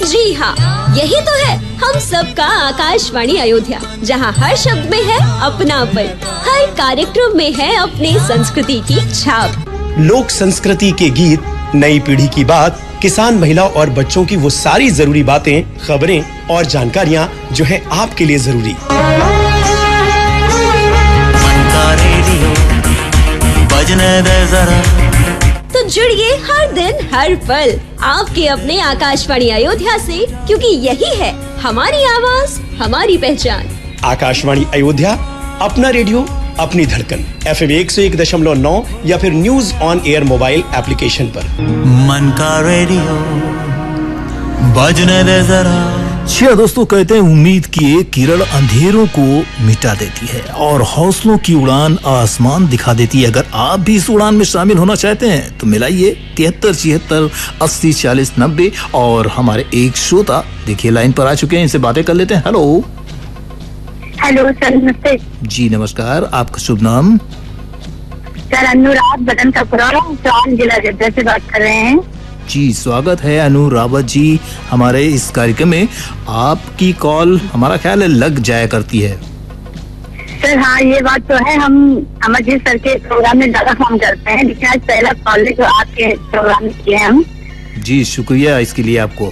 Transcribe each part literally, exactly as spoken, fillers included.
जी हाँ, यही तो है हम सबका आकाशवाणी अयोध्या, जहाँ हर शब्द में है अपनापन, हर कार्यक्रम में है अपने संस्कृति की छाप। लोक संस्कृति के गीत, नई पीढ़ी की बात, किसान, महिला और बच्चों की वो सारी जरूरी बातें, खबरें और जानकारियाँ जो है आपके लिए जरूरी। बजने दे जरा। तो जुड़िए हर दिन हर पल आपके अपने आकाशवाणी अयोध्या से, क्योंकि यही है हमारी आवाज, हमारी पहचान। आकाशवाणी अयोध्या, अपना रेडियो, अपनी धड़कन। एफ एम एक सौ एक दशमलव नौ या फिर news on air mobile application पर। मन का रेडियो बजने दे जरा। जी दोस्तों, कहते हैं उम्मीद की एक किरण अंधेरों को मिटा देती है और हौसलों की उड़ान आसमान दिखा देती है। अगर आप भी इस उड़ान में शामिल होना चाहते हैं तो मिलाइए तिहत्तर छिहत्तर अस्सी चालीस नब्बे। और हमारे एक श्रोता देखिए लाइन पर आ चुके हैं, इनसे बातें कर लेते हैं। हेलो हेलो सर, नमस्ते जी। नमस्कार, आपका शुभ नाम? सर अनुराग बदन कपूरा, जिला जद्दा से बात कर रहे हैं। जी स्वागत है अनुरावत जी हमारे इस कार्यक्रम में। आपकी कॉल हमारा ख्याल है लग जाया करती है। सर हाँ, ये बात तो है, हम अमरजीत सर के प्रोग्राम में ज्यादा फोन करते हैं, लेकिन आज पहला कॉल जो आपके प्रोग्राम में किए हैं हम। जी शुक्रिया इसके लिए आपको।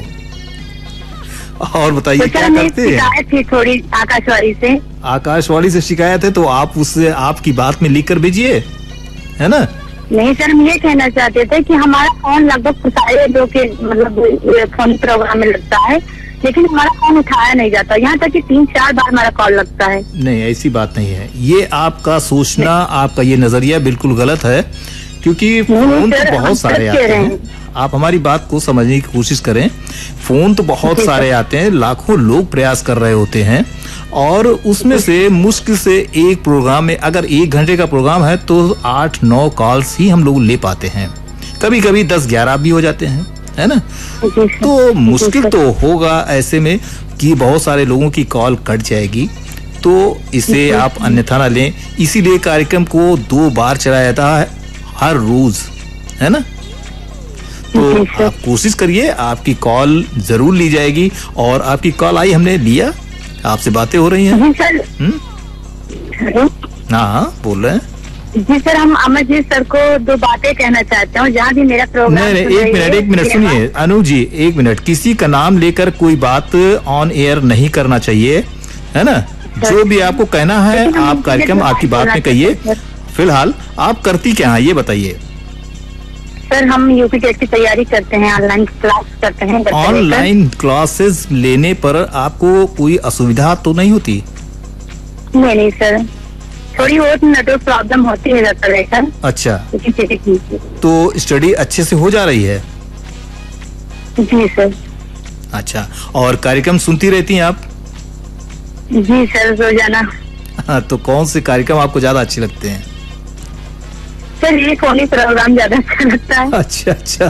और बताइए तो क्या करते हैं? शिकायत थी थोड़ी आकाशवाणी से। आकाशवाणी से शिकायत है तो आप उससे आपकी बात में लिख कर भेजिए, है ना? नहीं सर, हम ये कहना चाहते थे कि हमारा फोन लगभग सारे लोग के मतलब फोन प्रोग्राम में लगता है, लेकिन हमारा फोन उठाया नहीं जाता, यहाँ तक कि तीन चार बार हमारा कॉल लगता है। नहीं, ऐसी बात नहीं है। ये आपका सोचना, आपका ये नजरिया बिल्कुल गलत है, क्योंकि फोन तो बहुत सारे आते हैं। आप हमारी बात को समझने की कोशिश करें। फोन तो बहुत सारे आते हैं, लाखों लोग प्रयास कर रहे होते हैं और उसमें से मुश्किल से एक प्रोग्राम में, अगर एक घंटे का प्रोग्राम है तो आठ नौ कॉल्स ही हम लोग ले पाते हैं। कभी कभी दस ग्यारह भी हो जाते हैं, है ना? तो मुश्किल तो होगा ऐसे में कि बहुत सारे लोगों की कॉल कट जाएगी, तो इसे आप अन्यथा ना लें। इसीलिए कार्यक्रम को दो बार चलाया जाता है हर रोज, है ना? तो आप कोशिश करिए, आपकी कॉल जरूर ली जाएगी। और आपकी कॉल आई, हमने लिया, आपसे बातें हो रही हैं। हेलो, हाँ बोल रहे हैं। जी सर, हम अमरजीत सर को दो बातें कहना चाहते हैं, जहाँ भी मेरा प्रोग्राम। नहीं नहीं, एक मिनट एक मिनट सुनिए अनु जी, एक मिनट। किसी का नाम लेकर कोई बात ऑन एयर नहीं करना चाहिए, है ना? जो भी आपको कहना है आप कार्यक्रम आपकी बात में कहिए। फिलहाल आप करती क्या है ये बताइए। सर हम यूपी टेट की तैयारी करते हैं, ऑनलाइन क्लास करते हैं। ऑनलाइन क्लासेस लेने पर आपको कोई असुविधा तो नहीं होती? नहीं नहीं सर, थोड़ी बहुत नेटवर्क प्रॉब्लम होती है सर। अच्छा, तो स्टडी अच्छे से हो जा रही है? जी सर। अच्छा, और कार्यक्रम सुनती रहती हैं आप? जी सर, रोजाना। हाँ, तो कौन से कार्यक्रम आपको ज्यादा अच्छे लगते हैं? सर ये कौन प्रोग्राम ज्यादा अच्छा लगता है। अच्छा अच्छा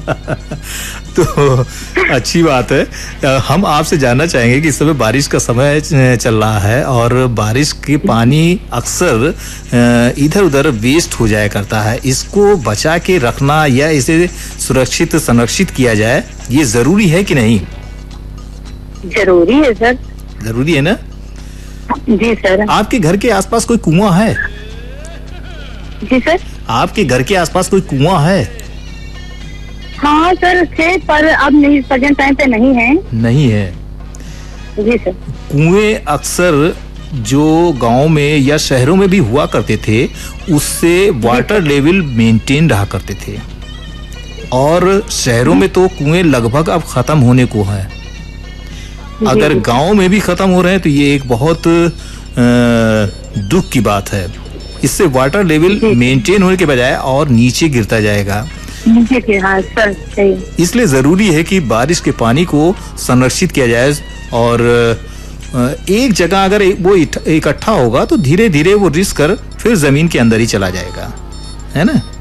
तो अच्छी बात है। हम आपसे जानना चाहेंगे कि इस समय बारिश का समय चल रहा है और बारिश के पानी अक्सर इधर उधर वेस्ट हो जाया करता है। इसको बचा के रखना या इसे सुरक्षित संरक्षित किया जाए, ये जरूरी है कि नहीं? जरूरी है सर। जरूरी है ना? जी सर। आपके घर के आसपास कोई कुआं है? जी सर। आपके घर के आसपास कोई कुआं है? हाँ सर थे, पर अब नहीं, प्रेजेंट टाइम पे नहीं है। नहीं है? जी सर। कुएं अक्सर जो गांव में या शहरों में भी हुआ करते थे, उससे वाटर लेवल मेंटेन रहा करते थे, और शहरों में तो कुएं लगभग अब खत्म होने को है। अगर गांव में भी खत्म हो रहे हैं तो ये एक बहुत दुख की बात है। इससे वाटर लेवल मेंटेन होने के बजाय और नीचे गिरता जाएगा। हाँ सर, सही। इसलिए जरूरी है कि बारिश के पानी को संरक्षित किया जाए, और एक जगह अगर वो इकट्ठा होगा तो धीरे धीरे वो रिस कर फिर जमीन के अंदर ही चला जाएगा, है ना?